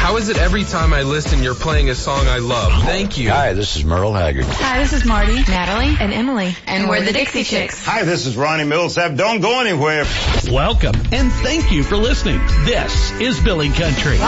How is it every time I listen you're playing a song I love? Thank you. Hi, this is Merle Haggard. Hi, this is Marty, Natalie, and Emily. And we're the Dixie Chicks. Hi, this is Ronnie Millsap. Don't go anywhere. Welcome, and thank you for listening. This is Billy Country.